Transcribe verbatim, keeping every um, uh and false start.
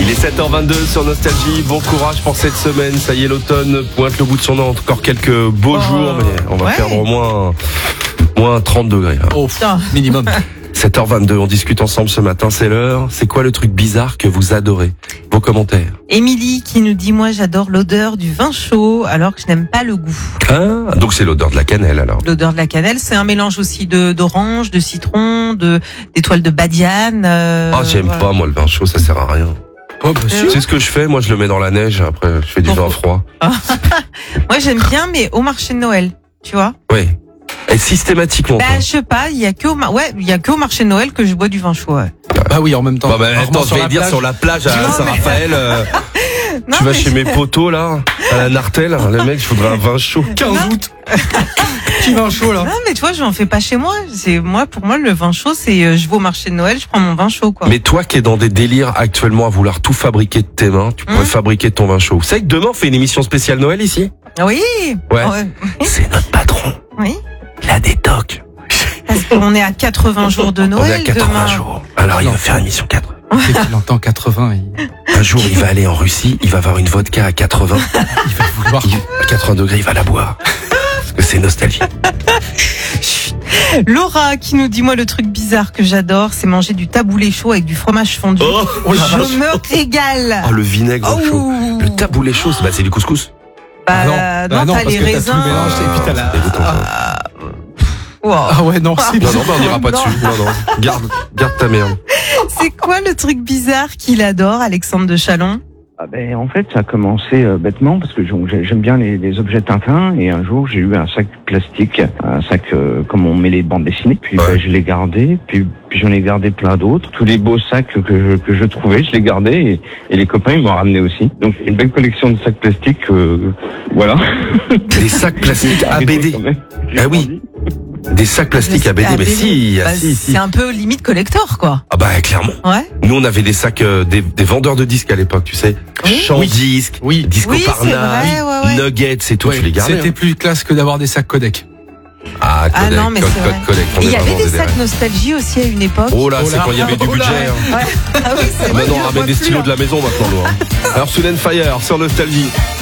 Il est sept heures vingt-deux sur Nostalgie. Bon courage pour cette semaine. Ça y est, l'automne pointe le bout de son nez. Encore quelques beaux oh, jours, mais on va ouais. perdre au moins, moins trente degrés. Hein. Oh, minimum. sept heures vingt-deux, on discute ensemble ce matin, c'est l'heure. C'est quoi le truc bizarre que vous adorez? Vos commentaires. Émilie qui nous dit, moi j'adore l'odeur du vin chaud alors que je n'aime pas le goût. Ah, donc c'est l'odeur de la cannelle alors. L'odeur de la cannelle, c'est un mélange aussi de d'orange, de citron, de d'étoiles de badiane. Euh, Ah, j'aime voilà. pas moi le vin chaud, ça sert à rien. Oh, bah, Tu sais ce que je fais? Moi je le mets dans la neige, après je fais du vin froid. Moi j'aime bien, mais au marché de Noël, tu vois. Oui. Et systématiquement. Bah toi. je sais pas, il y a que au mar- ouais, il y a que au marché de Noël que je bois du vin chaud. Ouais. Bah oui, en même temps. Bon, bah, Rarement attends, je sur vais la dire plage. sur la plage à Non, mais- Saint-Raphaël. euh, Non, tu vas mais chez je- mes potos là, à la Nartel. Le mec, je voudrais un vin chaud. quinze août. Petit vin chaud là. Non, mais tu vois, je n'en fais pas chez moi. C'est moi, pour moi, le vin chaud, c'est euh, je vais au marché de Noël, je prends mon vin chaud, quoi. Mais toi qui es dans des délires actuellement à vouloir tout fabriquer de tes mains, tu pourrais Mmh. fabriquer ton vin chaud. Vous savez que demain on fait une émission spéciale Noël ici? Oui. Ouais. Ouais. C'est notre patron, Oui. la détoc. Parce qu'on est à quatre-vingts jours de Noël on est à quatre-vingts demain. jours. Alors il va faire une émission quatre. Dès qu'il entend quatre-vingts, il, Un jour il va aller en Russie, il va avoir une vodka à quatre-vingts. il va vouloir. Il- à quatre-vingts degrés, il va la boire. Parce que c'est nostalgie. Laura qui nous dit, moi, le truc bizarre que j'adore, c'est manger du taboulé chaud avec du fromage fondu. Oh, Oh la vache. je me régale. Oh, le vinaigre Oh. chaud. Le taboulé chaud, c'est bah, c'est du couscous. Bah, Ah non, non, bah t'as non, parce les que t'as tout raisins. le mélange et puis t'as la. C'est dégoûtant. Ah, Wow. ah ouais, non, c'est Non, non, bah, on n'ira pas Non. dessus. Non, non. Garde, garde ta merde. C'est quoi le truc bizarre qu'il adore, Alexandre de Chalon? Ah ben, en fait, ça a commencé euh, bêtement parce que j'ai- j'aime bien les, les objets Tintin et un jour j'ai eu un sac plastique, un sac euh, comme on met les bandes dessinées. Puis Ouais. ben, je l'ai gardé, puis, puis j'en ai gardé plein d'autres. Tous les beaux sacs que je, que je trouvais, je les gardais et, et les copains ils m'ont ramené aussi. Donc une belle collection de sacs plastiques, euh, voilà. Des sacs plastiques A B D. Quand même. Ah oui. Des sacs plastiques A B D, Ah, mais si, ah, bah, si, si. c'est un peu limite collector, quoi. Ah bah clairement. Ouais. Nous on avait des sacs, euh, des, des vendeurs de disques à l'époque, tu sais. Oui. Champ Oui. disque, Oui. Disco Oui, c'est Parna, vrai, ouais, ouais. Nuggets et tout, Ouais, tu les gardais. c'était hein. plus classe que d'avoir des sacs Kodak. Ah, Ah Kodak, non, mais code, c'est code, vrai. Kodak, on Et il est y avait vraiment des des sacs derrière. nostalgie aussi à une époque. Oh là, Oh c'est là. quand il y avait du Oh là. budget. Hein. Ouais. Ah oui, c'est vrai. Maintenant je on le ramène vois des plus, stylos hein. de la maison maintenant, nous. Hein. Alors Soul and Fire sur Nostalgie.